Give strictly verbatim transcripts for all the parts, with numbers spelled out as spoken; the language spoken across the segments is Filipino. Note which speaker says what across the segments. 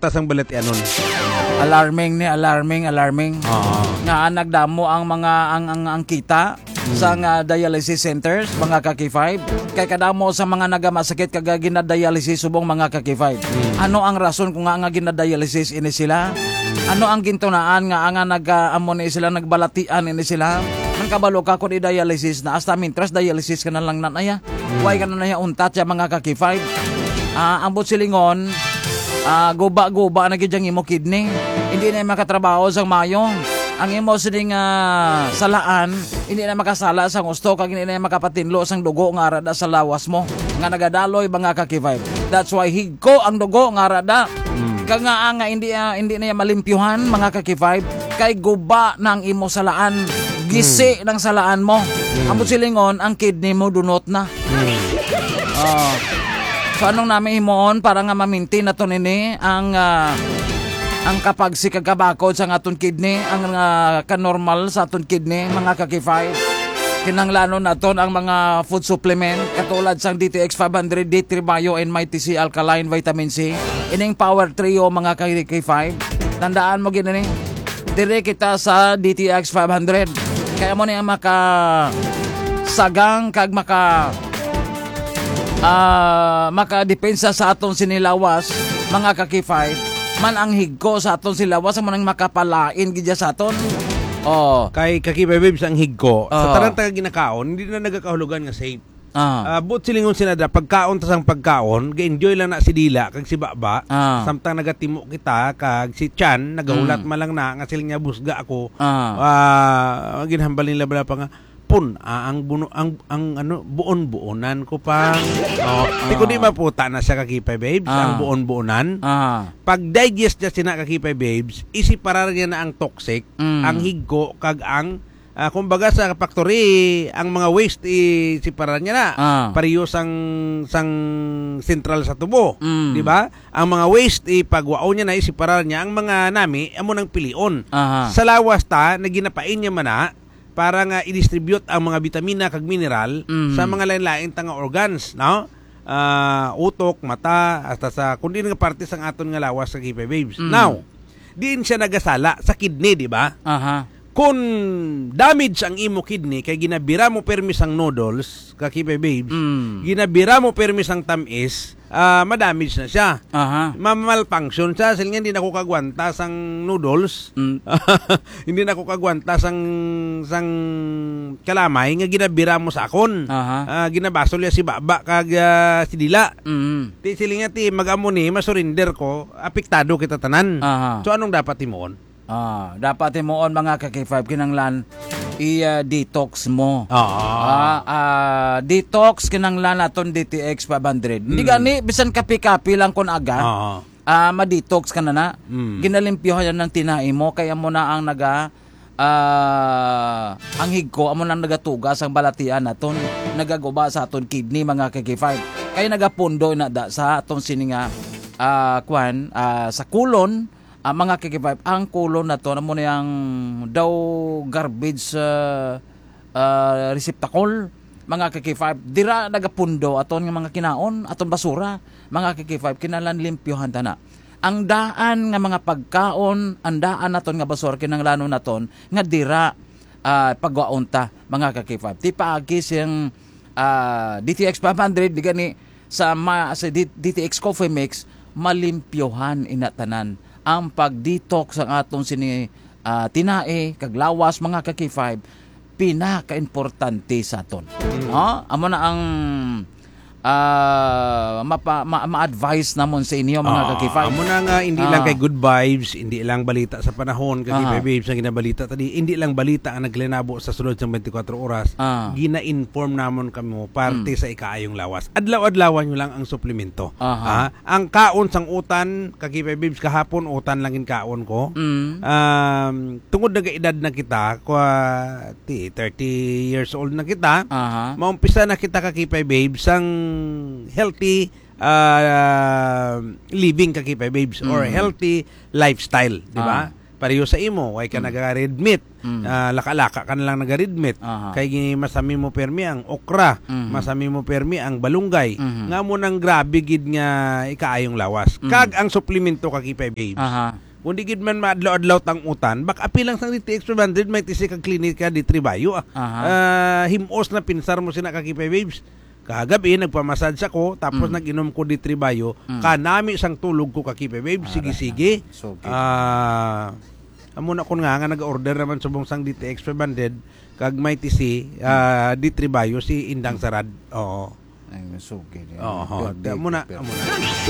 Speaker 1: resulta sang balatian nun.
Speaker 2: Alarming ni, alarming, alarming.
Speaker 1: Oo.
Speaker 2: Nga nagdamo ang mga ang ang, ang kita hmm. sa nga dialysis centers, mga kaki five. Kay kadamo sa mga nagamasakit kag ginadialysis subong mga kaki five. Hmm. Ano ang rason kung nga nga ginadialysis ini sila? Hmm. Ano ang gintunaan nga nga nag-amo ni sila, nagbalatian ini sila? Ang kabalo ka kung i-dialysis na hasta mintras dialysis ka na lang nanaya. Hmm. Huwag ka na naya untat ya mga kaki five. Uh, ang butsilingon, uh, guba-guba na gidyang imo kidney. Hindi na makatrabaho sa mayo. Ang imo sining uh, salaan, hindi na makasala sa gusto, kag hindi na makapatinlo sang dugo nga arada sa lawas mo. Nga nagadaloy mga kaki five. That's why higko ang dugo nga arada. Hmm. Kag nga nga hindi, uh, hindi na malimpyuhan mga kaki five. Kay guba ng imo salaan. Gisi hmm. ng salaan mo. Hmm. Ang butsilingon, ang kidney mo dunot na. Hmm. Uh, So anong namin himoon para nga maminti na to nini ang uh, ang kapag si kagabakod sa aton kidney, ang uh, kanormal sa aton kidney, mga kaki five. Kinanglanon naton ang mga food supplement katulad sang D T X five hundred, D three Bio, and My T C Alkaline Vitamin C. Ining Power Trio mga kaki five. Tandaan mo gini, dire kita sa D T X five hundred. Kaya mo ni ang maka sagang kag maka Uh, makadepensa sa aton sinilawas mga kaki five man ang higko sa aton sinilawas ang manang makapalain gidya sa aton. Oh,
Speaker 1: kay kaki babes ang higko
Speaker 2: oh.
Speaker 1: sa tanan taga ginakaon hindi na nagakahulugan nga safe.
Speaker 2: Ah.
Speaker 1: Uh, but silingon sinada pagkaon ta sang pagkaon, ga-enjoy lang na si Dila kag si Baba.
Speaker 2: Ah.
Speaker 1: Samtang nagatimo kita kag si Chan nagahulat mm. malang na nga sila nga busga ako.
Speaker 2: Ah.
Speaker 1: Uh, ginhambal nila bala pa nga pun ah, ang buno ang ang ano buon-buonan ko pa. Oh, uh, uh, di maputa na siya kakipay babes, uh, ang buon-buonan.
Speaker 2: Uh,
Speaker 1: Pag digest niya sina kakipay babes, isiparar niya na ang toxic,
Speaker 2: mm.
Speaker 1: ang higko kag ang uh, kumbaga sa factory, ang mga waste isiparar niya na.
Speaker 2: Uh,
Speaker 1: Pareho sang sang sentral sa tubo,
Speaker 2: mm.
Speaker 1: di ba? Ang mga waste ipagwao niya na isiparar niya ang mga nami amo nang pilion.
Speaker 2: Uh-huh.
Speaker 1: Sa lawas ta naginapain niya man na para nga i-distribute ang mga vitamina kag mineral mm-hmm. sa mga lain-lain tanga organs, no? Uh, utok, mata, hasta sa kundi nga parte sang aton nga lawas sa kipay babes. Mm-hmm. Now, diin siya nagasala sa kidney, di ba?
Speaker 2: Aha.
Speaker 1: Kung damage ang imo kidney kay ginabira mo permis ang noodles, kakipay babes, mm. ginabira mo permis ang tamis, uh, madamage na siya.
Speaker 2: Aha.
Speaker 1: Ma-malfunction siya. Sila nga hindi na ko kagwanta sang noodles. Mm. Hindi na ko kagwanta sang, sang kalamay nga ginabira mo sa akon. Uh, ginabasol niya si Baba kag uh, si Dila.
Speaker 2: Mm.
Speaker 1: Ti sila nga ti mag-amo ni, masurinder ko, apektado kita tanan.
Speaker 2: Aha.
Speaker 1: So anong dapat timoon?
Speaker 2: Ah, dapat imoon mga kaki five kinanglan i-detox mo.
Speaker 1: Oo.
Speaker 2: Ah, ah, detox kinanglan aton D T X five hundred. Mm. Hindi gani bisan kapi-kapi lang kun aga.
Speaker 1: Oo.
Speaker 2: Ah, ma-detox ka na na.
Speaker 1: Mm.
Speaker 2: Ginalimpyohan yan ng tinai mo kaya mo na ang naga ah, ang higko amo nang nagatugas ang balatian naton, nagaguba sa aton kidney mga kaki five. Kaya nagapundo na da sa aton sininga ah, kwan ah, sa kulon. Ang uh, mga kikipay, ang kulon na to, na mo na yung daw garbage uh, uh, receptacle, mga kikipay, dira nagapundo aton ng mga kinaon, aton basura, mga kikipay, kinalan limpyohan ta na. Ang daan nga mga pagkaon, ang daan naton nga basura, kinanglano naton, nga dira uh, pagwaon ta, mga kikipay. Ti paagis yung uh, D T X five hundred, di gani, sa, ma, sa D T X Coffee Mix, malimpyohan inatanan ang pag-detox ang atong sini uh, tinae kag lawas mga kaki five pinaka-importante sa aton. Mm. No? Amo na ang uh, mapa, ma, ma-advise namon sa inyo mga uh, kaki five.
Speaker 1: Amo na nga hindi uh, lang kay good vibes, hindi lang balita sa panahon kaki uh, babes ang ginabalita tadi, hindi lang balita ang naglinabo sa sulod sa twenty-four oras. Uh, Gina-inform namon kamo parte mm. sa ikaayong lawas. Adlaw-adlawan nyo lang ang suplemento. Uh-huh. Uh, ang kaon sang utan kaki babes kahapon utan langin kaon ko. Mm. Um, tungod na edad na kita, kwa thirty years old na kita. Uh-huh. Maumpisa na kita kaki babes sang healthy uh, living kakipay babes mm. or healthy lifestyle, di ba? pareho sa imo, way ka mm. naga-red meat, mm. uh, laka-laka ka na lang naga-red meat, uh-huh. kay masami mo permi ang okra, mm-hmm. masami mo permi ang balunggay, mm-hmm. nga mo nang grabe gid nga ikaayong lawas. Mm. Kag ang suplemento kakipay babes. Uh-huh. Kung di gid man maadlaw-adlaw tang utan, bak apilang sang D T X five hundred may tisi kag klinika di Tribayo. Ah. Uh-huh. Uh, himos na pinsar mo sina kakipay babes. Kagabi, nagpamassage ako, tapos mm. nag-inom ko di Tribayo, mm. kanami sang tulog ko kakipay, babe. Sige-sige. Ah, uh, amo na ko nga nga nag-order naman subong sang D T X five hundred, kag may T C, uh, di Tribayo, si Indang Sarad. Oo.
Speaker 2: Ay, sugi.
Speaker 1: Oo. Amo na, amo na.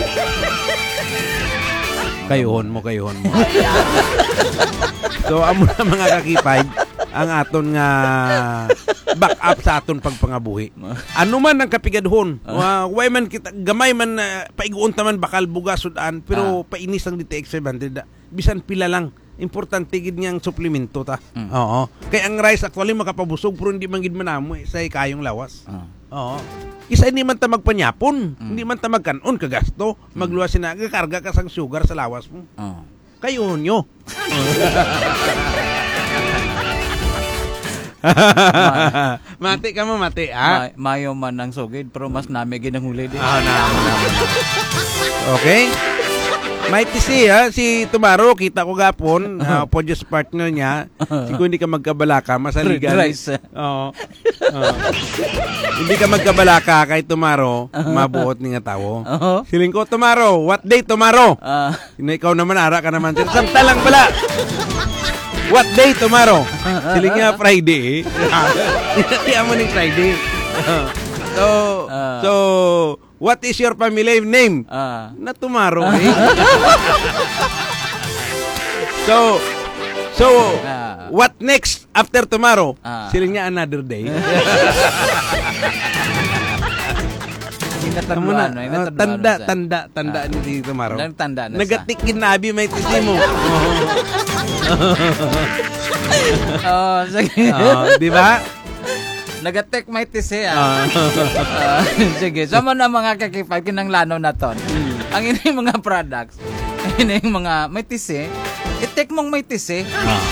Speaker 1: Kayuhon mo, kayuhon mo. So, amo na mga kakipay, ang aton nga back up sa aton pagpangabuhi. Ano man ang kapigadhon, uh, way man kita gamay man uh, paiguon ta man bakal buga sudan, pero uh. painis ang D T X five hundred. Bisan pila lang, importante gid niyang suplemento ta. Mm. Oo. Kay ang rice actually makapabusog pero hindi man gid manamo eh, sa kayong lawas. Uh. Oo. Isa hindi man ta magpanyapon, mm. hindi man ta magkanon kagasto, mm. magluwas sina karga ka sang sugar sa lawas mo. Uh. Kayo nyo. Mati ka mo, mati, ha?
Speaker 2: Ma- mayo man ang sugid, pero mas nami ginang huli din.
Speaker 1: Ah, na, na, na. Okay? May tisi, ha? Si Tumaro, kita ko gapon, uh, Podjos partner niya. Siguro hindi ka magkabalaka, masaligan.
Speaker 2: Rice.
Speaker 1: Oo. Uh, hindi ka magkabalaka kay Tumaro, mabuot ni nga tawo. Uh-huh. Siling ko, Tumaro, what day tomorrow? Uh. Ikaw naman, ara ka naman. Samtalang bala. What day tomorrow? Siling nga Friday. Iya mo ning Friday. So, uh, so what is your family name? Uh, na tomorrow. Eh? so, so uh, what next after tomorrow? Uh, Siling nga another day. Tanda, uh, tanda, tanda, tanda uh, ni tomorrow.
Speaker 2: Tanda na.
Speaker 1: Nagatikin na abi may tisi mo.
Speaker 2: Oh, sige.
Speaker 1: Oh, di ba?
Speaker 2: Nagatek may tisi ah. uh, sige, sama na mga kakipay kinanglano na ton. Mm. Ang ini mga products, ini mga may tisi, i-take mong may tisi.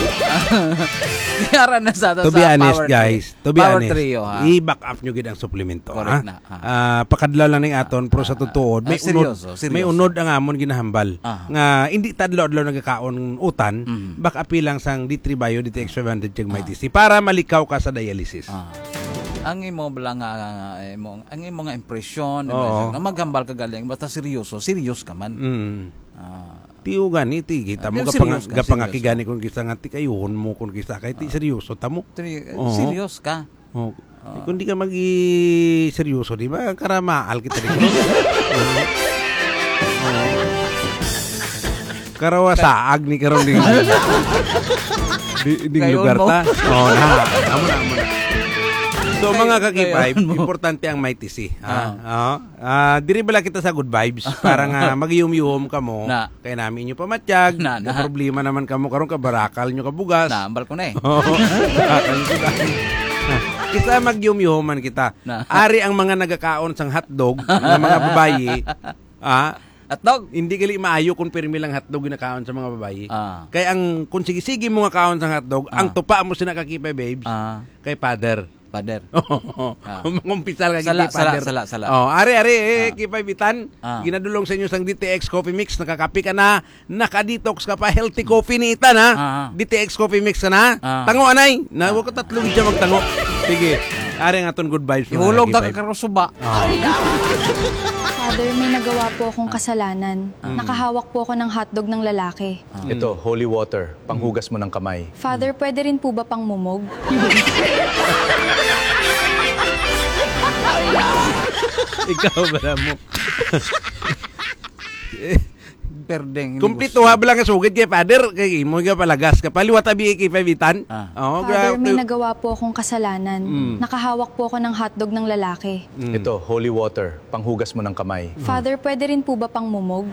Speaker 2: Kaya na sa
Speaker 1: to
Speaker 2: sa
Speaker 1: be honest, guys, to be
Speaker 2: power
Speaker 1: honest,
Speaker 2: trio,
Speaker 1: i-back up nyo gid ang suplemento.
Speaker 2: Correct
Speaker 1: ha?
Speaker 2: Na. Ha?
Speaker 1: Uh, pakadlaw lang ning aton, pero sa totoo, may
Speaker 2: uh, seryoso,
Speaker 1: unod,
Speaker 2: seryoso.
Speaker 1: may unod ang amon ginahambal. Uh-huh. Nga hindi tadlaw-adlaw nagakaon utan, mm-hmm. back up lang sang D three Bio, D T X five hundred kag may T C para malikaw ka sa dialysis.
Speaker 2: Uh-huh. Ang imo bala nga imo ang imo nga impression, nga maghambal ka galing basta seryoso, serious ka man.
Speaker 1: Mm. Ah, tiyo gani ti kita mo gapang gapangaki gani kun kisa nga ti kayuhon mo kun kisa kay ti seryoso ta mo.
Speaker 2: Serious ka.
Speaker 1: Oh. Uh, kung di ka magi seryoso, di ba? Karamaal kita dito. Karawa saag ni karon ding. Di ding lugar ta. Oh, na. Amo na, amo na. So mga kakipay, importante ang may tisi. Ah, uh, uh, diri bala kita sa good vibes para nga magiyum-yum kamo. Na. Kay namin inyo pamatiyag. Na, na. Problema naman kamo karon ka barakal nyo ka bugas.
Speaker 2: Na, ambal ko na eh.
Speaker 1: Kita magyum-yuman kita. Na. Ari ang mga nagakaon sang hotdog ng mga babayi. Ah,
Speaker 2: hotdog?
Speaker 1: Hindi gali maayo kung pirmi lang hotdog ginakaon sa mga babayi. Ah. Kaya ang kung sige-sige mo nga kaon sang hotdog, ah. ang tupa mo sina kakipay babes. Ah. Kay father.
Speaker 2: Pader.
Speaker 1: Oh, ah. Mangumpisal ka
Speaker 2: sala,
Speaker 1: kay Pader.
Speaker 2: Sala, sala, sala.
Speaker 1: Oh, ari ari eh, ah. Kipay Bitan. Ah. Ginadulong sa inyo sang D T X Coffee Mix, nakakapi ka na, naka-detox ka pa, healthy coffee ni Itan ha. Ah. D T X Coffee Mix ka na. Ah. Tango anay. Na wag ka tatlong siya magtango. Sige. Ari ang aton good vibes.
Speaker 2: Ihulog ta ka karosuba.
Speaker 1: Oh.
Speaker 3: Father, may nagawa po akong kasalanan. Mm. Nakahawak po ako ng hotdog ng lalaki.
Speaker 4: Mm. Ito, holy water. Panghugas mo ng kamay.
Speaker 3: Father, mm. pwede rin po ba pang mumog?
Speaker 1: Ikaw ba mo?
Speaker 2: Perdeng.
Speaker 1: Kumplito ha bala nga sugid kay Father, kay mo nga palagas ka paliwat abi kay Pavitan.
Speaker 3: Ah. Oh, Father, may nagawa po akong kasalanan. Mm. Nakahawak po ako ng hotdog ng lalaki.
Speaker 4: Mm. Ito, holy water. Panghugas mo ng kamay.
Speaker 3: Father, pwede rin po ba pang mumog?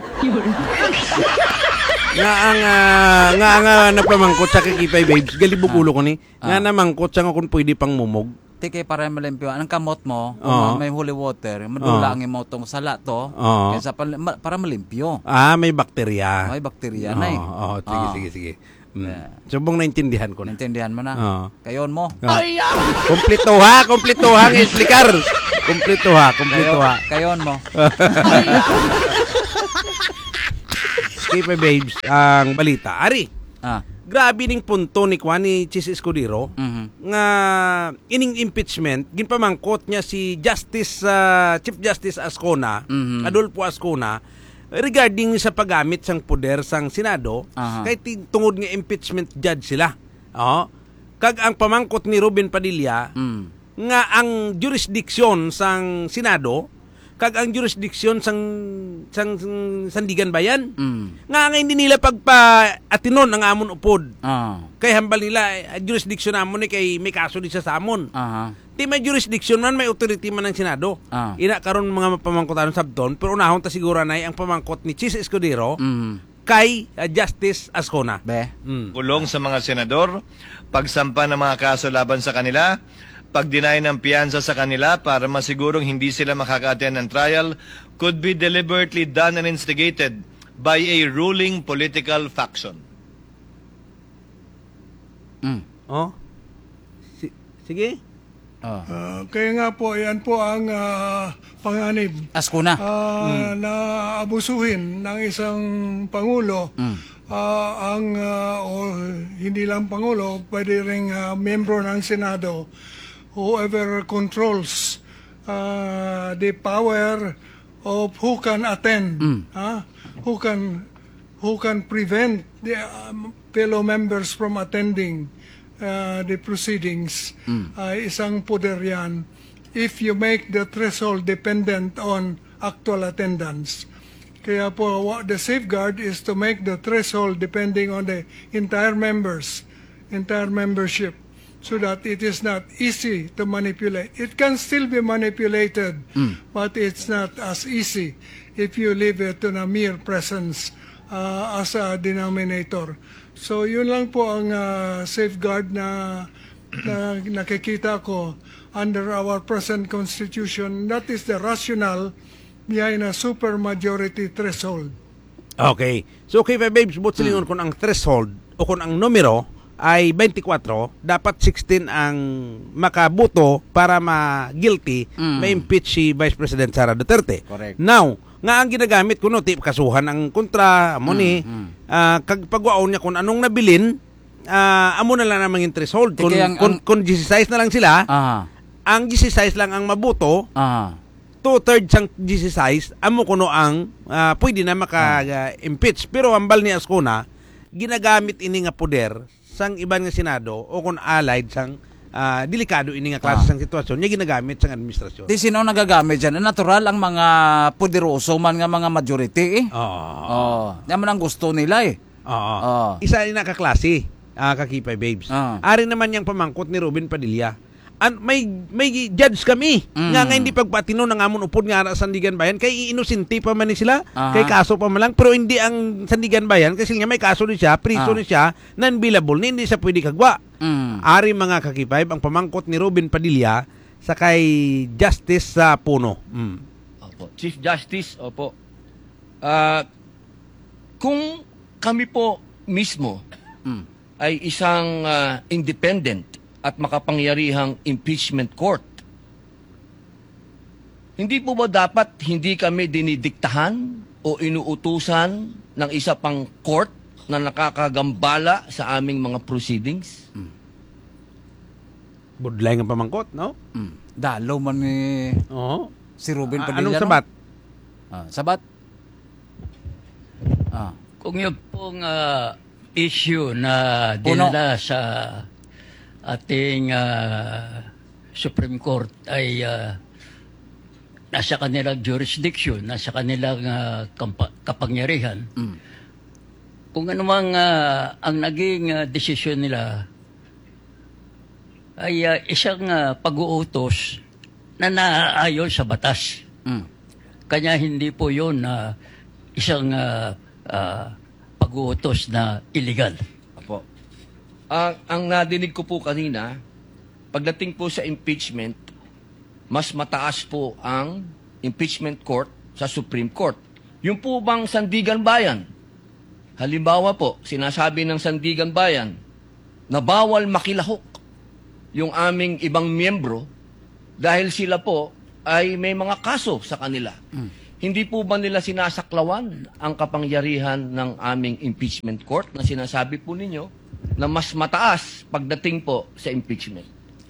Speaker 1: Nga ang uh, nga nga napamangkot sa kikipay babes, galibog ulo ko ni. Nga ah. namangkot sa nga kung pwede pang mumog.
Speaker 2: Tike para malimpyo ang kamot mo, uh-huh. may holy water, madula ang uh-huh. imong sala to, uh-huh. kaysa para malimpyo.
Speaker 1: Ah, may bakterya.
Speaker 2: May bakterya na eh.
Speaker 1: Oo, oh, oh, sige, uh-huh. sige, sige. Mm. Subong naintindihan ko na.
Speaker 2: Naintindihan mo na.
Speaker 1: Oo.
Speaker 2: Kayon mo.
Speaker 1: Ay, Kompleto ha, kompleto ha, explicar. Kompleto ha, kompleto ha.
Speaker 2: Kayon mo.
Speaker 1: Okay pa babes, ang balita. Ari,
Speaker 2: Ah.
Speaker 1: grabe ning punto ni Juan ni Chis Escudero
Speaker 2: Mhm.
Speaker 1: nga ining impeachment, ginpamangkot niya si Justice, uh, Chief Justice Ascona,
Speaker 2: Mhm.
Speaker 1: Adolfo Ascona, regarding sa paggamit sang poder sang Senado,
Speaker 2: Aha.
Speaker 1: kay ti- tungod nga impeachment judge sila. Oo. Kag ang pamangkot ni Ruben Padilla,
Speaker 2: Mm.
Speaker 1: nga ang jurisdiksyon sang Senado kag ang jurisdiksyon sang sang, sang Sandigan Bayan
Speaker 2: Mm.
Speaker 1: nga nga hindi nila pagpa-atinon ang amon upod
Speaker 2: Ah.
Speaker 1: kay hambal nila eh, jurisdiksyon amon ni kay may kaso di sa amon.
Speaker 2: Aha.
Speaker 1: Di may jurisdiksyon man, may authority man ng Senado.
Speaker 2: Ah.
Speaker 1: Ina karon mga pamangkotan sabton, pero unahon ta siguro na ang pamangkot ni Chis Escudero
Speaker 2: Mm.
Speaker 1: kay uh, Justice Ascona.
Speaker 2: Be.
Speaker 1: Mm.
Speaker 5: Kulong sa mga senador, pagsampa ng mga kaso laban sa kanila, pag-deny ng piyansa sa kanila para masigurong hindi sila makaka-attend ng trial could be deliberately done and instigated by a ruling political faction.
Speaker 2: Mm.
Speaker 1: Oh. Si- sige.
Speaker 2: Oh.
Speaker 6: Ah, kaya nga po, yan po ang ah, panganib
Speaker 2: Ascona.
Speaker 6: ah, na abusuhin ng isang Pangulo.
Speaker 2: Mm.
Speaker 6: Ah, ang ah, o hindi lang Pangulo, pwede rin ah, membro ng Senado, whoever controls ah, the power of who can attend,
Speaker 2: Mm.
Speaker 6: ah, who can who can prevent the um, fellow members from attending uh, the proceedings, ay isang poder yan if you make the threshold dependent on actual attendance. Kaya po, what the safeguard is to make the threshold depending on the entire members, entire membership, so that it is not easy to manipulate. It can still be manipulated, but it's not as easy if you leave it to a mere presence uh, as a denominator. So yun lang po ang uh, safeguard na, na nakikita ko under our present constitution. That is the rationale behind a supermajority threshold.
Speaker 1: Okay. So, okay, babes, but silingon kung ang threshold o kung ang numero ay twenty-four, dapat sixteen ang makabuto para ma-guilty,
Speaker 2: Mm.
Speaker 1: ma-impeach si Vice President Sara Duterte.
Speaker 2: Correct.
Speaker 1: Now, nga ang ginagamit ko no, tip kasuhan ang kontra, amo ni,
Speaker 2: Mm,
Speaker 1: ah, kag pagwaon niya kung anong nabilin, ah, amo na lang namang yung threshold. Kung,
Speaker 2: Kaya ang-
Speaker 1: kung,
Speaker 2: ang-
Speaker 1: kung sixteen na lang sila,
Speaker 2: Aha.
Speaker 1: ang sixteen lang ang mabuto,
Speaker 2: Aha.
Speaker 1: two-thirds ang sixteen, amo kuno ang ah, pwede na maka-impeach. Pero ang bal ni Ascona, ginagamit ini nga poder sang iban nga Senado o kung allied sang ah, delikado ini nga klase
Speaker 2: Ah.
Speaker 1: sang sitwasyon, niya ginagamit sang administrasyon.
Speaker 2: Di sino nagagamit dyan? Natural ang mga poderoso man nga mga majority eh.
Speaker 1: Oo.
Speaker 2: Oh. Yan man ang gusto nila eh.
Speaker 1: Oo.
Speaker 2: Ah.
Speaker 1: Isa rin na kaklase, ah, kakipay babes.
Speaker 2: Ah.
Speaker 1: Ari naman yung pamangkot ni Ruben Padilla. An may may judge kami
Speaker 2: Mm.
Speaker 1: nga nga hindi pagpatino ng amon upod nga sa Sandigan Bayan kay iinosente pa man ni sila,
Speaker 2: Aha.
Speaker 1: kay kaso pa man lang, pero hindi ang Sandigan Bayan kasi nga may kaso ni siya, priso
Speaker 2: Ah.
Speaker 1: ni siya, non-billable, ni hindi siya pwede kagwa.
Speaker 2: Mm.
Speaker 1: Ari mga kakipay ang pamangkot ni Ruben Padilla sa kay Justice sa Puno. Mm.
Speaker 7: Opo. Chief Justice, opo. Ah, kung kami po mismo
Speaker 2: Mm.
Speaker 7: ay isang ah, independent at makapangyarihang impeachment court, hindi po ba dapat hindi kami dinidiktahan o inuutusan ng isa pang court na nakakagambala sa aming mga proceedings?
Speaker 1: Budlay nga pamangkot, no?
Speaker 2: Mm. Dalo man ni
Speaker 1: Oo.
Speaker 2: si Ruben
Speaker 1: Ah,
Speaker 2: Padilla.
Speaker 1: anong
Speaker 2: no?
Speaker 1: sabat?
Speaker 2: Ah, sabat? Ah.
Speaker 8: Kung yung pong ah, issue na
Speaker 2: Puno.
Speaker 8: dinala sa ating ah, Supreme Court ay ah, nasa kanilang jurisdiction, nasa kanilang ah, kampa- kapangyarihan.
Speaker 2: Mm.
Speaker 8: Kung ano mang ah, ang naging ah, desisyon nila ay ah, isang ah, pag-uutos na naaayon sa batas.
Speaker 2: Mm.
Speaker 8: Kanya hindi po yun na isang ah, ah, pag-uutos na illegal.
Speaker 9: Apo. Ang, ang nadinig ko po kanina, pagdating po sa impeachment, mas mataas po ang impeachment court sa Supreme Court. Yung po bang Sandigan Bayan, Halimbawa po, sinasabi ng Sandigan Bayan na bawal makilahok yung aming ibang miyembro dahil sila po ay may mga kaso sa kanila. Mm. Hindi po ba nila sinasaklawan ang kapangyarihan ng aming impeachment court na sinasabi po ninyo na mas mataas pagdating po sa impeachment?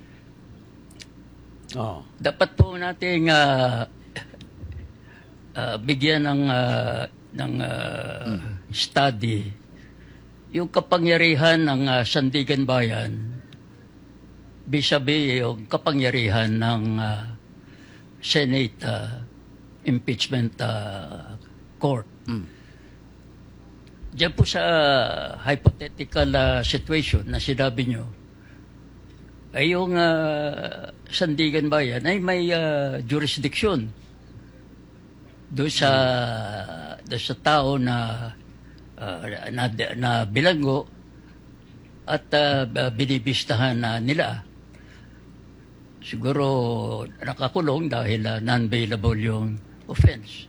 Speaker 8: Oh. Dapat po nating uh, uh, bigyan ng uh, ng uh, mm. study yung kapangyarihan ng uh, Sandigan Bayan vis-a-vis yung kapangyarihan ng uh, Senate uh, impeachment uh, court. Mm. Diyan po sa hypothetical uh, situation na sinabi nyo, ay yung uh, Sandigan Bayan ay may uh, jurisdiction doon sa doon sa tao na uh, na, na bilanggo at uh, binibistahan na nila. Siguro nakakulong dahil uh, non-bailable yung offense.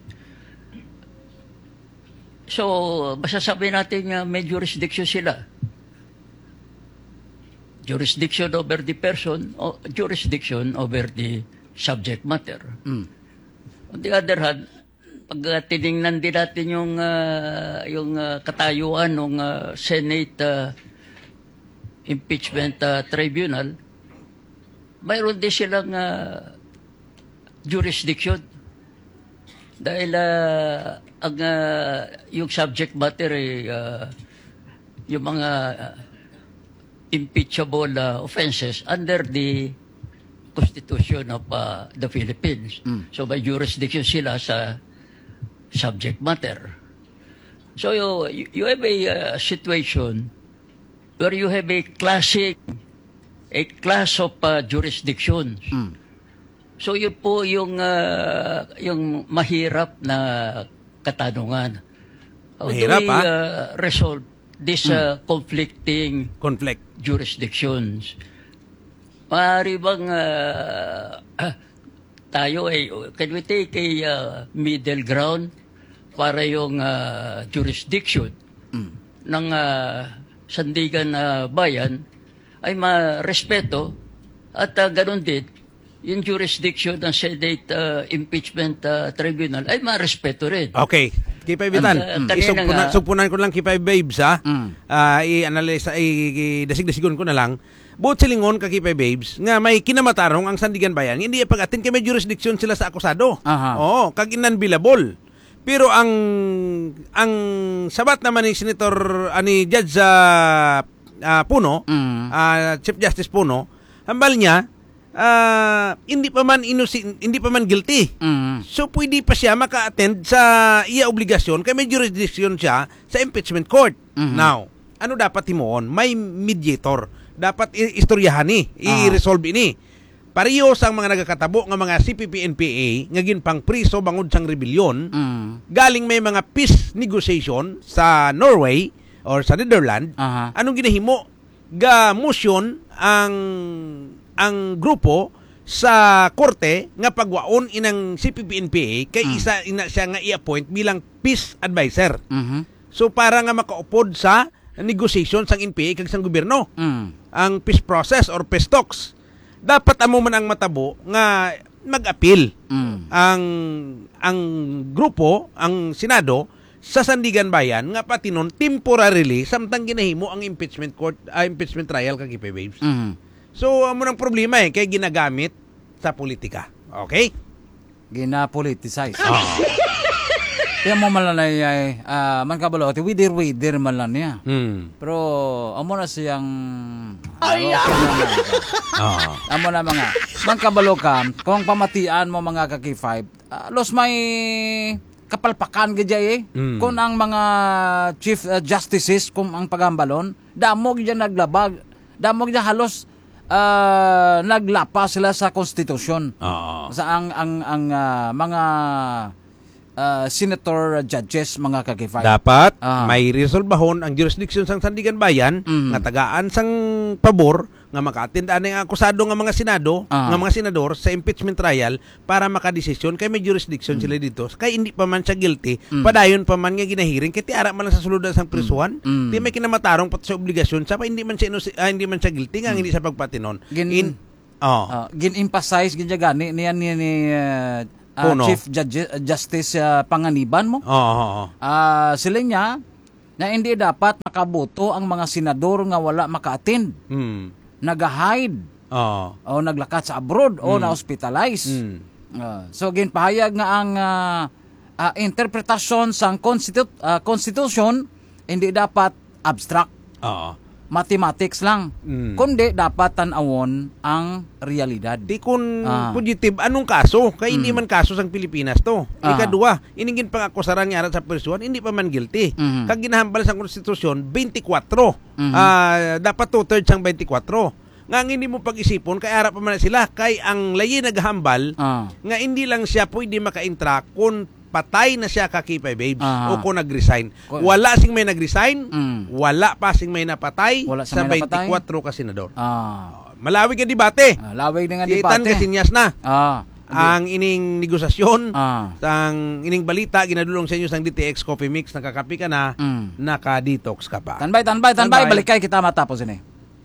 Speaker 8: So, masasabi natin uh, may jurisdiction sila. Jurisdiction over the person, o jurisdiction over the subject matter. Mm. On the other hand, pag uh, tinignan din natin yung, uh, yung uh, katayuan ng uh, Senate uh, Impeachment uh, Tribunal, mayroon din silang uh, jurisdiction. Dahil uh, ang, uh, yung subject matter ay uh, yung mga uh, impeachable uh, offenses under the Constitution of uh, the Philippines. Mm. So may jurisdiction sila sa subject matter. So you, you have a uh, situation where you have a classic, a class of uh, jurisdictions. Mm. So yun po yung, uh, yung mahirap na katanungan. How
Speaker 1: mahirap,
Speaker 8: do we
Speaker 1: ha?
Speaker 8: uh, resolve this uh, mm. conflicting
Speaker 1: conflict
Speaker 8: jurisdictions? Maaari bang uh, ah, tayo ay, can we take a uh, middle ground para yung uh, jurisdiction mm. ng uh, Sandigan uh, Bayan ay ma-respeto at uh, ganun din yung jurisdiction ng Senate uh, Impeachment uh, Tribunal ay ma-respeto rin.
Speaker 1: Okay. Kipay Bitan,
Speaker 8: uh,
Speaker 1: mm. isumpunan, sumpunan ko lang Kipay Babes, ha? Mm. Uh, i-analyze, i-dasig-dasigon ko na lang. Buot silingon ka Kipay Babes, nga may kinamatarong ang Sandigan Bayan, hindi ipag-atin kay may jurisdiction sila sa akusado. Uh-huh. Oo, kag inunbilable. Pero ang ang sabat naman ni Senator, ani Judge uh, uh, Puno, mm. uh, Chief Justice Puno, hambal niya, Uh, hindi pa man inusin, hindi pa man guilty. Mm. So pwede pa siya maka-attend sa iya obligasyon kay may jurisdiction siya sa impeachment court. Mm-hmm. Now, ano dapat himuon? May mediator. Dapat istoryahan ni, uh-huh. i-resolve ini. Pareho sang mga nagakatabo nga mga C P P N P A nga ginpang priso bangod sang rebellion. Mm. Galing may mga peace negotiation sa Norway or sa Netherlands. Uh-huh. Anong ginahimo? Ga motion ang ang grupo sa korte nga pagwaon inang C P P N P A kay mm. isa ina siya nga i-appoint bilang peace advisor. Mm-hmm. So para nga makaupod sa negotiation sang N P A kag sang gobyerno. Mm. Ang peace process or peace talks. Dapat amo man ang matabo nga mag-appeal mm. ang ang grupo, ang Senado sa Sandigan Bayan nga patinon temporarily samtang ginahimo ang impeachment court, uh, impeachment trial kag Kipay Babes. Mm. So, amo nang problema eh, kaya ginagamit sa politika. Okay?
Speaker 2: Gina-politicize. Oh. Kaya mo man lang ay, uh, man kabalote, widir-widir man lang niya. Hmm. Pero, amo na siyang... Ay, oh. Amo na mga... Man kabalo ka, kung pamatian mo mga kaki five, uh, los may kapalpakan gajay eh. Hmm. Kung ang mga chief uh, justices, kung ang pagambalon, damog dyan naglabag, damog dyan halos Uh, naglapa sila sa konstitusyon. Uh-huh. Sa ang ang ang uh, mga uh, senator judges mga kagifay.
Speaker 1: Dapat uh-huh. may resolbahon ang jurisdiction sang Sandigan Bayan mm-hmm. nga tagaan sang pabor nga maka-attend ani ang akusado nga mga senado,
Speaker 2: Ah.
Speaker 1: nga mga senador sa impeachment trial para makadesisyon kay may jurisdiction
Speaker 2: Mm.
Speaker 1: sila dito. Kay hindi pa man siya guilty, padayon pa man nga ginahiring kay ti ara man lang sa suludan sang prisuhan.
Speaker 2: Mm.
Speaker 1: Di may kinamatarong pati sa obligasyon sa pa hindi man siya inusi- ah, hindi man siya guilty nga hindi siya pagpatinon.
Speaker 2: Gin-
Speaker 1: In oh.
Speaker 2: Ah, gin-emphasize gin gani niyan ni, ni uh, ah,
Speaker 1: Puno.
Speaker 2: Chief Judge, Justice ah, Panganiban mo.
Speaker 1: Oo, oo, oo.
Speaker 2: Ah, sila niya na hindi dapat makaboto ang mga senador nga wala maka-attend.
Speaker 1: Mm.
Speaker 2: Nag-hide
Speaker 1: Oo.
Speaker 2: o naglakat sa abroad o
Speaker 1: Mm.
Speaker 2: na-hospitalize.
Speaker 1: Mm.
Speaker 2: Ah, so ginpahayag nga ang ah, ah, interpretasyon sa constitu- ah, constitution hindi dapat abstract,
Speaker 1: Oo.
Speaker 2: mathematics lang.
Speaker 1: Mm.
Speaker 2: Kundi dapat tanawon ang realidad.
Speaker 1: Di kun
Speaker 2: Ah.
Speaker 1: positive, anong kaso? Kaya hindi man kaso sang Pilipinas to.
Speaker 2: Ah.
Speaker 1: Ikadua, iningin pang akusaran nga sa persuan, hindi pa man guilty.
Speaker 2: Mhm.
Speaker 1: Kag ginahambal sa konstitusyon, twenty-four.
Speaker 2: Mhm.
Speaker 1: Ah, dapat two-thirds sang twenty-four. Nga ang hindi mo pag-isipon, kay ara pa man sila, kay ang layi naghambal,
Speaker 2: Ah.
Speaker 1: nga hindi lang siya pwede maka-intra kung patay na siya kakipay babes
Speaker 2: Ah.
Speaker 1: o kung nag-resign.
Speaker 2: Kung-
Speaker 1: Wala sing may nag-resign,
Speaker 2: Mm.
Speaker 1: wala pa sing may napatay
Speaker 2: Wala
Speaker 1: sa
Speaker 2: sa may napatay?
Speaker 1: twenty-four ka senador.
Speaker 2: Ah,
Speaker 1: Malawig ka debate.
Speaker 2: ah, laway na nga
Speaker 1: Si Itan
Speaker 2: debate.
Speaker 1: kasinyas na.
Speaker 2: Ah,
Speaker 1: Ang ining negosasyon,
Speaker 2: Ah.
Speaker 1: sang ining balita, ginadulong sa inyo sang D T X Coffee Mix, nakakapi ka na,
Speaker 2: Mm.
Speaker 1: naka-detox ka pa.
Speaker 2: tanbay, tanbay, tanbay,
Speaker 1: Tanbay.
Speaker 2: balik kay kita matapos ini.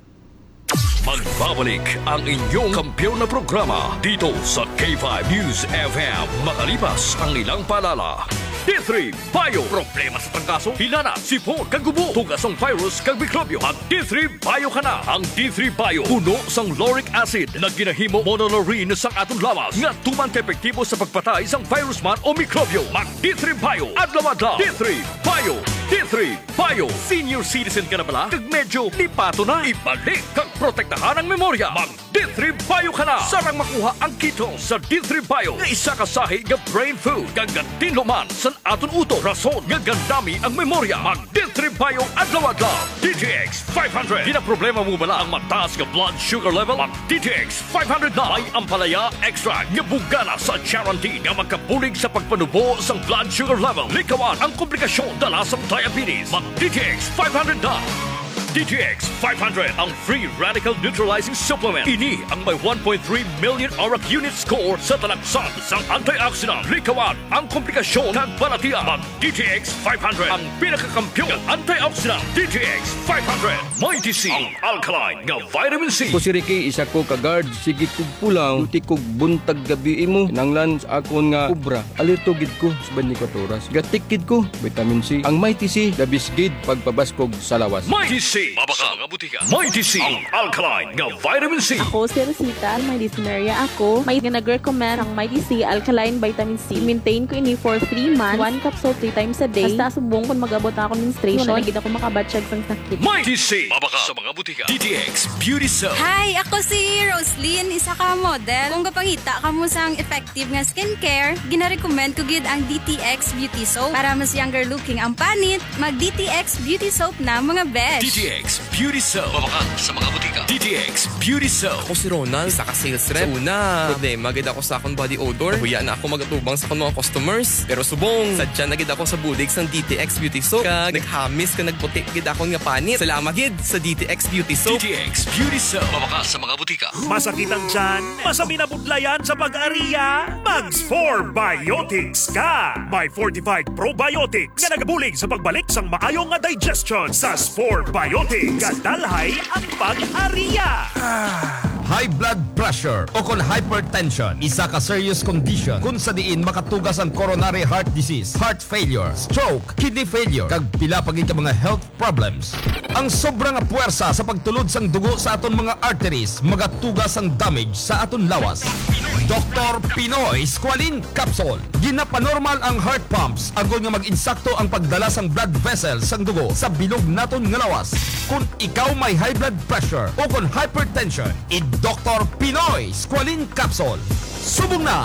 Speaker 10: Magbabalik ang inyong kampiyon na programa dito sa K five News F M makalipas ang ilang paalala. D three Bio. Problema sa trangkaso, hinana, sipon, kagubo, tugas ng virus, kag mikrobyo. Ang D three Bio ka na. Ang D three Bio, puno sang lauric acid na ginahimo monolaurin sang atong lawas nga tuman ka epektibo sa pagpatay sang virus man o mikrobyo. Mag D three Bio. Adlaw-adlaw. D three Bio. D three Bio. Senior citizen ka na pala? Kag medyo lipato na. Ibalik kag protektahan ang memorya. Mag D three Bio ka na. Sarang makuha ang ketone sa D three Bio nga isa ka sahi nga brain food kag tinluman sa aton uto. Rason nga gandami ang memorya. Mag D three Bio adlaw-adlaw. D T X five hundred. Di na problema mo bala ang mataas nga blood sugar level? Mag D T X five hundred na. May ampalaya extra nga bugana sa guarantee nga magkapulig sa pagpanubo sang blood sugar level. Likawan ang komplikasyon dala sa diabetes. Mag D T X five hundred na. D T X five hundred, ang free radical neutralizing supplement. Ini ang may one point three million auric unit score sa talagsan sang antioxidant. Likawan ang komplikasyon ng balatian. Mag D T X five hundred, ang pinakakampyon ng antioxidant. D T X five hundred. May D C, ang alkaline nga vitamin C.
Speaker 7: Ko si Ricky, isa ko ka-guard. Sige kog pulang, uti kog buntag gabi mo. Nanglan sa akon nga kubra. Alerto gid ko sa twenty-four oras. Gatik gid ko, vitamin C. Ang may T C, labis gid pagpabaskog sa lawas.
Speaker 10: May D C, mabaka nga butika. May D C, ang alkaline nga vitamin C.
Speaker 11: Ako si Rosita, may dyspnea ako. May nag-recommend ang may D C Alkaline Vitamin C. Maintain ko ini for three months. One capsule three times a day. Basta subong kung mag-abot na ako menstruation. Wala na gid ako makabatsyag sang sakit.
Speaker 10: May D C, mabaka sa mga butika. D T X Beauty Soap.
Speaker 12: Hi, ako si Roslyn, isa ka model. Kung kapangita ka mo sang effective nga skincare, gina-recommend ko gid ang D T X Beauty Soap. Para mas younger looking ang panit, mag-D T X Beauty Soap na mga besh.
Speaker 10: D T X Beauty Soap. Mabaka sa mga butika. D T X Beauty Soap.
Speaker 13: Ako si Ronald, isa ka sales rep. Sa una, problema gid ako sa akong body odor. Nahuya na ako magatubang sa akong mga customers. Pero subong, sadya na gid ako sa budig sang D T X Beauty Soap. Kag naghamis ka nagputi gid akong nga panit. Salamat gid sa D T X Beauty Soap.
Speaker 10: D T X Beauty Soap. Mabaka sa mga butika.
Speaker 14: Masakit ang tiyan? Masami na budlayan sa pag-ariya? Mags four Biotics ka! May fortified probiotics nga nagabulig sa pagbalik sang maayong nga digestion sa Spore Biotics. Kadalhay ang pag-ariya!
Speaker 15: High blood pressure o kon hypertension, isa ka serious condition kung sa diin makatugas ang coronary heart disease, heart failure, stroke, kidney failure, kag pila pagin ka mga health problems. Ang sobrang puwersa sa pagtulod sang dugo sa aton mga arteries, magatugas ang damage sa aton lawas. Doctor Pinoy Squalene Capsule. Ginapanormal ang heart pumps agon nga mag-insakto ang pagdala sang blood vessels sang dugo sa bilog naton nga lawas. Kung ikaw may high blood pressure o kung hypertension, i-Doctor Pinoy Squalene Capsule. Subong na!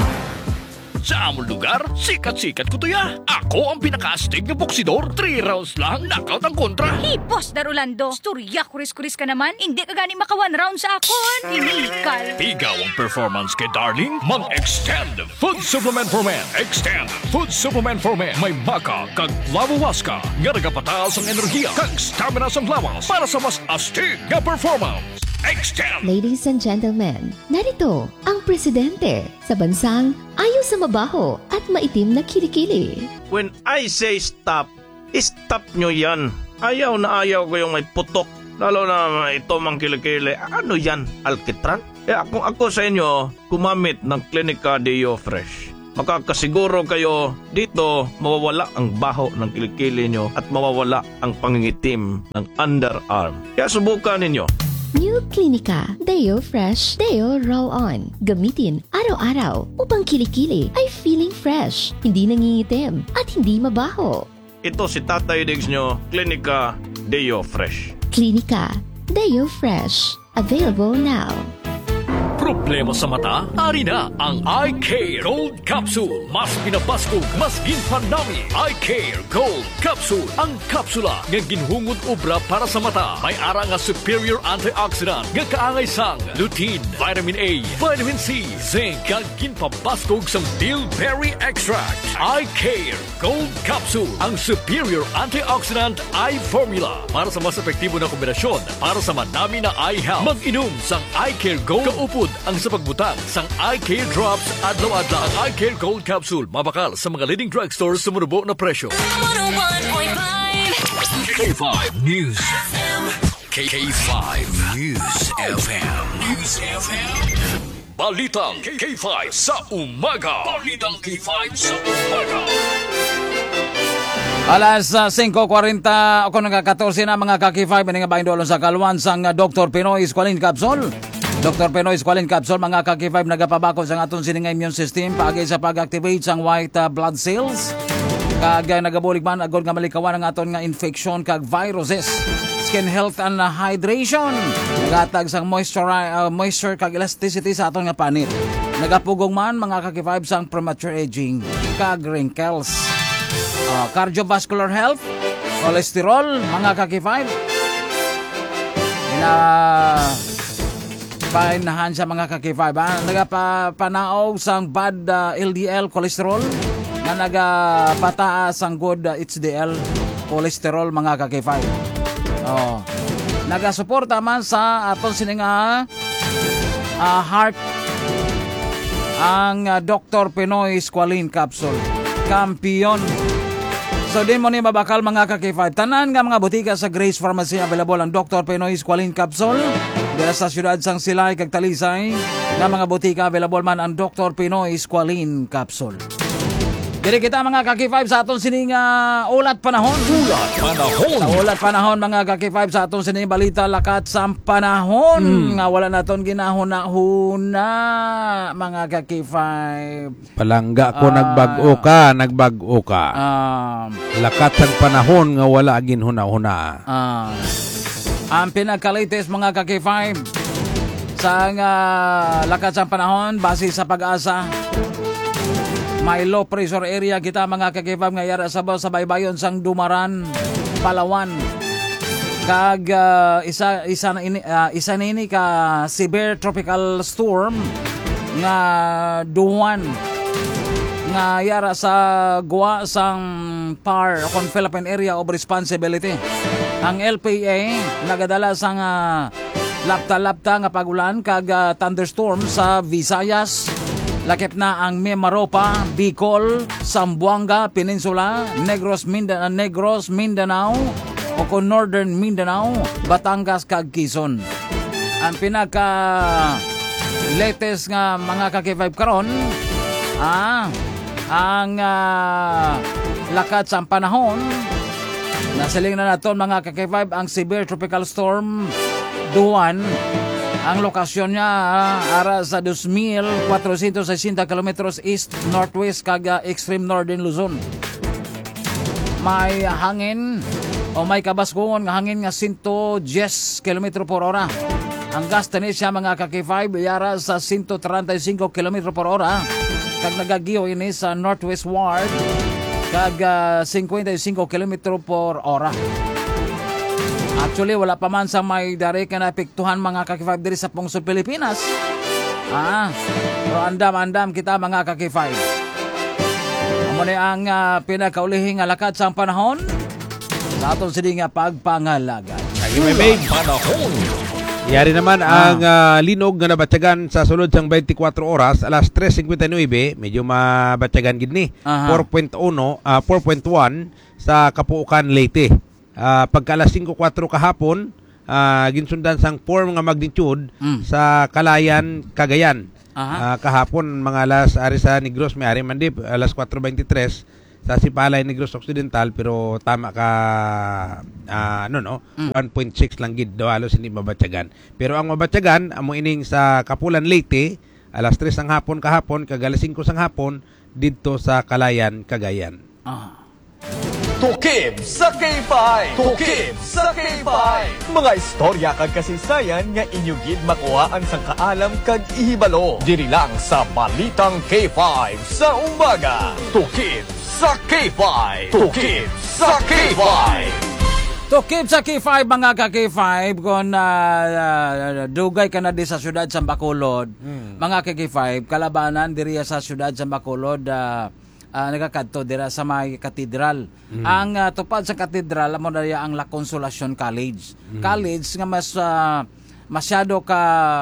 Speaker 10: Sa among lugar, sikat-sikat ko to ya. Ako ang pinaka-astig na boksidor. Three rounds lang, knockout ang kontra.
Speaker 16: Hey, Boss Darulando, storya kuris-kuris ka naman. Hindi ka gani maka one round sa akon. Inikal.
Speaker 10: Ikaw ang performance kay Darling. Mag-extend food supplement for men. Extend food supplement for men. May maka kag lawawaska nga nagapataas ang enerhiya kag stamina sa lawas para sa mas astig nga performance. Extend!
Speaker 17: Ladies and gentlemen, narito ang presidente sa bansang ayaw sa mabaho at maitim na kilikili.
Speaker 18: When I say stop, stop nyo yan. Ayaw na ayaw ko yung may putok. Lalo na ito mang kilikili. Ano yan? Alkitran? Kaya kung ako sa inyo, gumamit ng Clinica Deo Fresh. Makakasiguro kayo dito mawawala ang baho ng kilikili nyo at mawawala ang pangingitim ng underarm. Kaya subukan ninyo.
Speaker 17: New Clinica Deo Fresh Deo Roll-On. Gamitin araw-araw upang kilikili ay feeling fresh, hindi nangingitim at hindi mabaho.
Speaker 18: Ito si Tatay Diggs nyo, Clinica Deo Fresh.
Speaker 17: Clinica Deo Fresh. Available now.
Speaker 10: Problema sa mata? Ari na ang Eye Care Gold Capsule. Mas pinapasok, mas ginpanami. Eye Care Gold Capsule. Ang kapsula nga ginhungod obra para sa mata. May ara nga superior antioxidant nga kaangay sang lutein, vitamin A, vitamin C, zinc, kag ginpabasok sang bilberry extract. Eye Care Gold Capsule. Ang superior antioxidant eye formula para sa mas epektibo na kombinasyon para sa manami na eye health. Mag-inom sang Eye Care Gold kaupod ang sa pagbutang sang Eye Care Drops adlaw-adlaw. Ang Eye Care Gold Capsule mabakal sa mga leading drugstores sa munubo na presyo. K five News K five News F M News F M Balitang K five sa umaga. Balitang K five sa umaga.
Speaker 2: Alas uh, singko kwarenta ako nagka-fourteen na mga ka-K five nga bahin dolon sa kalwan sang uh, Doctor Pinoy Squalene Capsule. Doctor Pinoy Squalene Capsule mga ka-K five nagapabako sa atong sining immune system paagi sa pag-activate sang white uh, blood cells. Kag uh, nagabulig man agod nga malikawan ang aton nga infection kag viruses. Skin health and uh, hydration. Nagatag sang moisture uh, moisture kag elasticity sa aton nga panit. Nagapugong man mga ka-K five sang premature aging kag wrinkles. Uh, cardiovascular health, cholesterol, mga ka-K five. Ina painahan sa mga ka-K five. Ha? Nagapanaog sang bad uh, L D L cholesterol na nagapataas ang good uh, H D L cholesterol mga ka-K five. Oh. Nagasuporta man sa aton sininga uh, heart ang uh, Doctor Pinoy Squalene Capsule. Kampiyon. So din mo ni mabakal mga ka-K five. Tanan nga mga butika sa Grace Pharmacy available ang Doctor Pinoy Squalene Capsule. Dira sa siyudad sang Silay kag Talisay nga mga butika available man ang Doctor Pinoy Squalene Capsule. Diri kita mga ka-K five sa aton sining uh, ulat panahon. Ulat panahon. Sa ulat panahon mga ka-K five sa aton sining balita lakat sa panahon mm. nga wala naton ginahuna-huna mga ka-K five.
Speaker 1: Palangga ko uh, nagbag-o ka, nagbag-o ka. Uh, lakat sa panahon nga wala ginhuna-huna.
Speaker 2: Uh, ang pinaka-latest mga ka-K five sa uh, lakat sa panahon base sa Pag-asa. May low pressure area kita mga ka-K five nga yara sa sa baybayon sang Dumaran, Palawan. Kag uh, isa isa na ini uh, isa na ini ka severe tropical storm nga duwan nga yara sa guwa sang P A R kon Philippine Area of Responsibility. Ang L P A nagadala sang uh, lapta-lapta nga pagulan kag uh, thunderstorm sa Visayas. Lakip na ang Mimaropa, Bicol, Zamboanga, Peninsula, Negros, Mindanao, Negros, Mindanao, o kung Northern Mindanao, Batangas, kag Quezon. Ang pinaka latest nga mga ka-K five karon, ah, ang uh, lakat sa panahon, nasiling na naton mga ka-K five ang severe tropical storm Duwan. Ang lokasyon niya uh, ara sa two thousand four hundred sixty kilometers east northwest kag uh, extreme northern Luzon. May hangin o may kabaskungon nga hangin nga one hundred ten kilometers per hora. Ang gastanis siya mga ka-K five yara sa one hundred thirty-five kilometers per hora kag nagagiyo ini sa northwest ward kag uh, fifty-five kilometers per hora. Actually, wala pa man sa may direct na naapektuhan mga ka-K five diri sa pungsod Pilipinas. Ah, pero andam-andam kita mga ka-K five. Amo ni ang uh, pinakaulihing nga lakat sa panahon sa aton sini nga pagpangalaga.
Speaker 10: Ulat panahon.
Speaker 1: Yari naman ah. ang uh, linog nga nabatyagan sa sulod sang twenty-four oras alas tres fifty-nine, medyo mabatyagan gid ni. four point one, uh, four point one sa Kapuukan, Leyte. Uh, pagka alas five four kahapon, uh, ginsundan sang four mga magnitude mm. sa Kalayan, Cagayan. Uh, kahapon mga alas ari sa Negros may ari man di alas four twenty-three sa Sipalay, Negros Occidental, pero tama ka uh, ano no mm. one point six lang gid daw halos hindi mabatyagan. Pero ang mabatyagan amo ining sa Kapulan, Leyte alas tres ang hapon kahapon kag alas five sang hapon didto sa Kalayan, Cagayan.
Speaker 2: Ah.
Speaker 19: Tukib sa K five! Tukib sa K five! Mga istorya kag kasaysayan nga inyo gid makuhaan sang kaalam kag ihibalo. Diri lang sa Balitang K five sa umaga. Tukib sa K five! Tukib sa K five!
Speaker 2: Tukib sa K five mga ka-K five kung uh, uh, dugay ka na di sa syudad sa Bacolod. Hmm. Mga ka-K five, kalabanan diri sa syudad sa Bacolod uh, uh, nagakadto dira sa may katedral. Mm. Ang uh, tupad sa katedral amo na ang La Consolacion College. Mm. College nga mas uh, masyado ka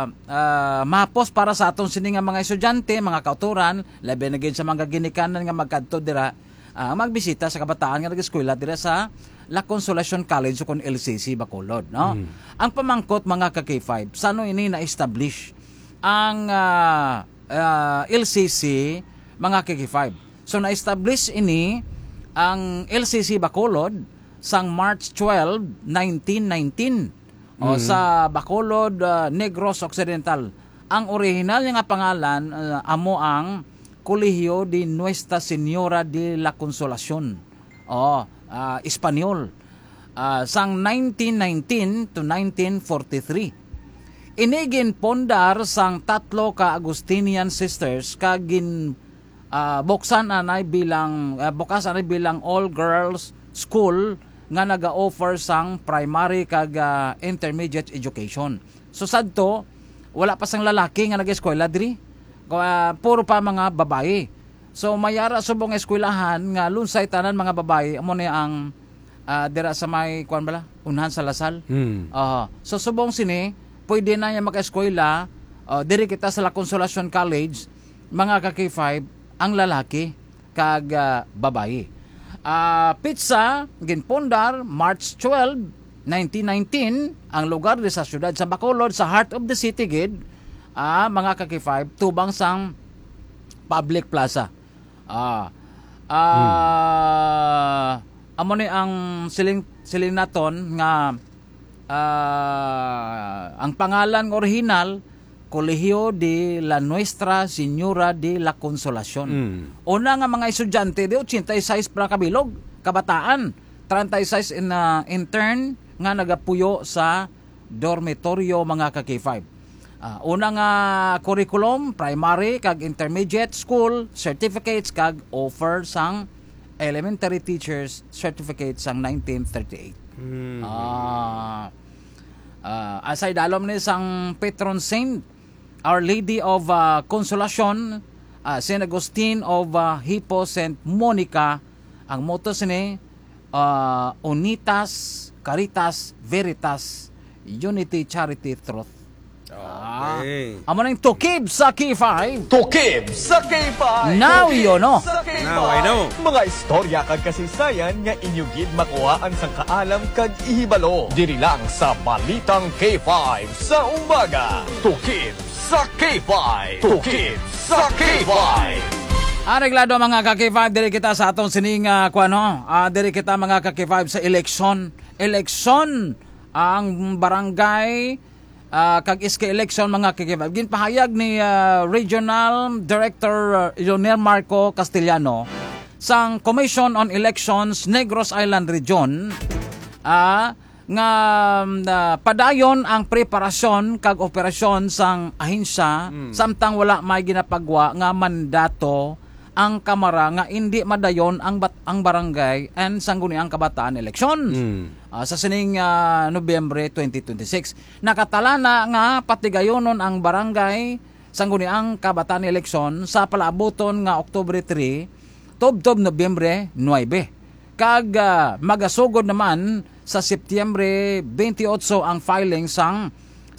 Speaker 2: uh, mapos para sa aton sini nga mga estudyante, mga kauturan, labi na gid sa mga ginikanan nga magkadto dira uh, magbisita sa kabataan nga nag-eskwela dira sa La Consolacion College o kon L C C Bacolod, no? Mm. Ang pamangkot mga ka-K five, sano ini na-establish ang uh, uh, L C C mga ka-K five. So na-establish ini ang L C C Bacolod sang March twelve, nineteen nineteen o mm. sa Bacolod, uh, Negros Occidental. Ang original nga pangalan uh, amo ang Colegio de Nuestra Señora de la Consolacion. Oh, uh, Espanyol. Uh, sang nineteen nineteen to nineteen forty-three. Inigin pondar sang tatlo ka Agustinian sisters kagin Uh, buksan anay bilang uh, bukas anay bilang all girls school nga naga-offer sang primary kag uh, intermediate education. So sadto wala pa sang lalaki nga nag-eskwela diri. Uh, puro pa mga babae. So mayara subong eskwelahan nga lunsay tanan mga babae amo ni ang uh, dira sa may kuan bala unahan sa Lasal. Hmm. Uh, so subong sini pwede na niya mag-eskwela uh, diri kita sa La Consolacion College mga ka-K five ang lalaki kag uh, babae. Uh, pizza ginpundar March twelve, nineteen nineteen ang lugar di sa syudad sa Bacolod sa heart of the city gid uh, mga ka-K five tubang sang public plaza. Ah uh, uh, hmm. amo ni ang siling siling naton nga uh, ang pangalan ng original Colegio de la Nuestra Señora de la Consolacion. Mm. Una nga mga estudyante di eighty-six para kabilog, kabataan, thirty-six in uh, intern nga nagapuyo sa dormitoryo mga ka-K five. Uh, una nga curriculum, primary kag intermediate school, certificates kag offer sang elementary teachers certificates sang nineteen thirty-eight. Mm. Uh, uh, asay dalom ni sang patron saint Our Lady of uh, Consolacion, uh, Saint Agustin of uh, Hippo, Saint Monica, ang motto sini uh, Unitas, Caritas, Veritas, Unity, Charity, Truth. Okay. Ah, amo nang tukib sa K five.
Speaker 19: Tukib sa K five.
Speaker 2: Now you know.
Speaker 1: Now I know.
Speaker 19: Mga istorya kag kasaysayan nga inyo gid makuhaan sang kaalam kag ihibalo. Diri lang sa Balitang K five sa umaga. Tukib sa K five. Tukib sa K five.
Speaker 2: Areglado mga ka-K five, diri kita sa atong sining uh, kuano, uh, diri kita mga ka-K five sa eleksyon. Eleksyon ang barangay uh, kag iska election mga ka-K five. Ginpahayag ni uh, Regional Director uh, Leonel Marco Castellano sang Commission on Elections Negros Island Region uh, nga uh, padayon ang preparasyon kag operasyon sang ahensya mm. samtang wala may ginapagwa nga mandato ang kamara nga hindi madayon ang bat, ang barangay and sangguni ang kabataan elections mm. uh, sa sining uh, Nobyembre twenty twenty-six. Nakatalana nga patigayonon ang barangay sangguni ang kabataan election sa palaaboton nga Oktubre three tubtob Nobyembre nine. Kag uh, magasugod naman sa Setyembre twenty-eight ang filing sang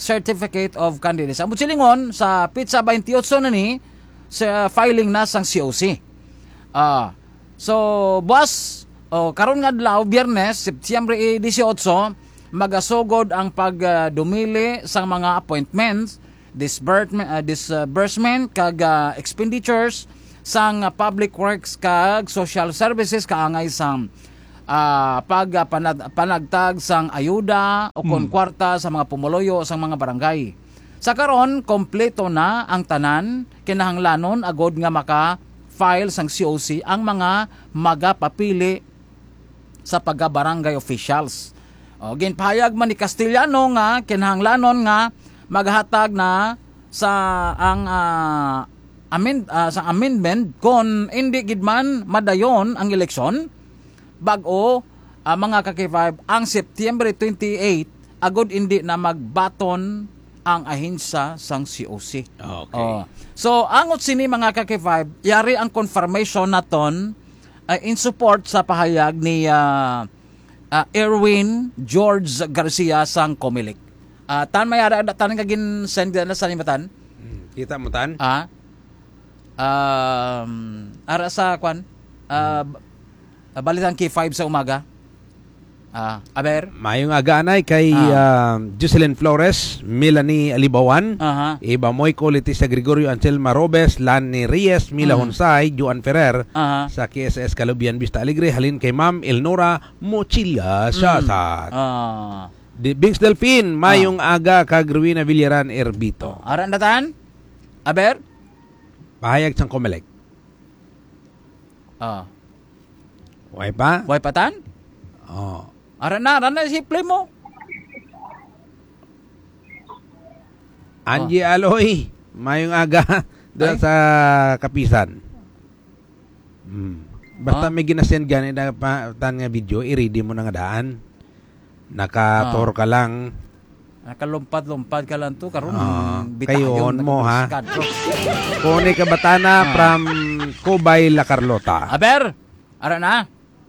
Speaker 2: Certificate of Candidacy. Amot silingon sa pizza twenty-eight na ni sa filing na sang C O C. Ah, so boss, oh, karon nga adlaw Biyernes, September eighteen, magasugod ang pagdumili uh, sang mga appointments, disbursement, uh, disbursement kag uh, expenditures sang uh, public works kag social services kaangay sang Uh, pag uh, panag, panagtag sang ayuda o kon
Speaker 1: Hmm.
Speaker 2: kwarta sa mga pumuloyo sa mga barangay. Sa karon kompleto na ang tanan, kinahanglanon agod nga maka-file sang C O C ang mga magapapili sa pagka-barangay officials. O, ginpahayag man ni Castellano nga kinahanglanon nga maghatag na sa ang uh, amend, uh, sa amendment kon hindi gid man madayon ang eleksyon bag-o uh, mga ka-K five ang September twenty-eight agod hindi na magbaton ang ahensya sang C O C.
Speaker 1: Okay.
Speaker 2: Oh. So angot sini mga ka-K five yari ang confirmation naton uh, in support sa pahayag ni uh, uh, Erwin George Garcia sang Comelec. Uh, tan mayara tan nga gin send na sa nimatan.
Speaker 1: Kita mo tan?
Speaker 2: Ah. Um, ara sa kwan uh, Uh, balitan K five sa umaga. Ah, uh, aber
Speaker 1: mayong aga-anay kay uh, Jocelyn Flores, Melanie Alibawan,
Speaker 2: uh-huh.
Speaker 1: Eva Moy Coliti sa Gregorio Anselma Robes, Lani Reyes, Mila
Speaker 2: uh-huh.
Speaker 1: Honsay, Juan Ferrer
Speaker 2: uh-huh.
Speaker 1: sa K S S Calubian Vista Alegre, halin kay Ma'am Elnora Mochila Shasat.
Speaker 2: Uh-huh.
Speaker 1: Di Bings Delfin, mayong uh-huh. aga kag Ruina Villaran Erbito.
Speaker 2: Uh, aran datan? Aber
Speaker 1: pahayag sang Comelec.
Speaker 2: Ah. Uh.
Speaker 1: Way pa?
Speaker 2: Way pa tan?
Speaker 1: Oh.
Speaker 2: Aran na, aran na simple mo.
Speaker 1: Angie oh. Aloy, mayong aga doon sa Kapisan. Hmm. Basta oh. may ginasend gani na pa tan nga video, i-ready mo na nga daan. Nakator oh. ka lang.
Speaker 2: Nakalumpat-lumpat ka lang to karon
Speaker 1: uh, kayon mo ha. Kone ka batana uh. from Cubay La Carlota.
Speaker 2: Aber, aran na.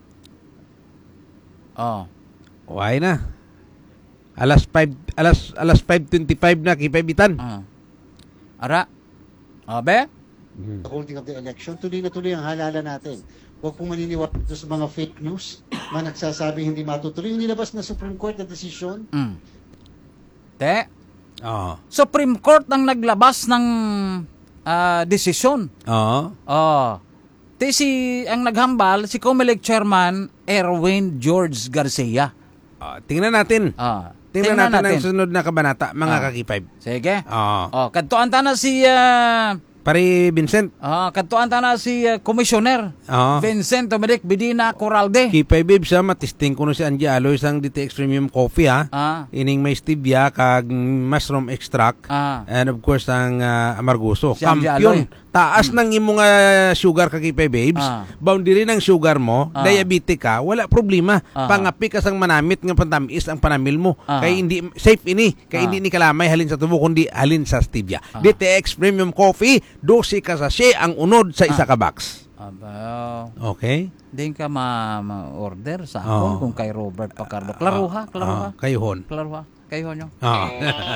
Speaker 2: Oh.
Speaker 1: Why na? Alas five alas alas five twenty-five na kipaibitan.
Speaker 2: Uh. Ara. Abe?
Speaker 20: Hmm. Holding of the election, tuloy na tuloy ang halala natin. Huwag pong maniniwala sa mga fake news na nagsasabing hindi matutuloy. Yung nilabas na Supreme Court na desisyon.
Speaker 2: Mm. Te?
Speaker 1: Oh.
Speaker 2: Supreme Court ang naglabas ng uh, desisyon.
Speaker 1: Oo.
Speaker 2: Oh. Oh. Te si ang naghambal si Comelec Chairman Erwin George Garcia.
Speaker 1: Uh, tingnan natin.
Speaker 2: Ah,
Speaker 1: tingnan, tingnan natin, natin ang sunod na kabanata, mga ah. Kaki five.
Speaker 2: Sige.
Speaker 1: Oo.
Speaker 2: Oh, kadtuan ta na si uh,
Speaker 1: Pari Vincent.
Speaker 2: Ah, kadtuan ta na si uh, Commissioner
Speaker 1: Oo.
Speaker 2: Vincent Dominic Bidina Corralde.
Speaker 1: Kay five babe sa matisting ko no si Angie Aloy sang D T X Premium Coffee ha.
Speaker 2: Ah.
Speaker 1: Ining may stevia kag mushroom extract
Speaker 2: ah.
Speaker 1: and of course ang uh, amargoso.
Speaker 2: Si
Speaker 1: Kampiyon. Taas hmm. ng imong uh, sugar kay five babes. Ah. Boundary ng sugar mo, ah. diabetic ka, wala problema. Ah. Pangapi ka sang manamit nga pantamis ang panamil mo. Ah. Kay hindi safe ini, kay ah. hindi ni kalamay halin sa tubo kundi halin sa stevia. Ah. D T X Premium Coffee, dosi ka sa sachet ang unod sa isa ah. ka box.
Speaker 2: Aba.
Speaker 1: Okay.
Speaker 2: Din ka ma-order sa akon oh. kung kay Robert Pacardo. Klaro ha, klaro ha.
Speaker 1: Oh. Kayhon.
Speaker 2: Klaro ha. Kayhon nyo.
Speaker 1: Oh.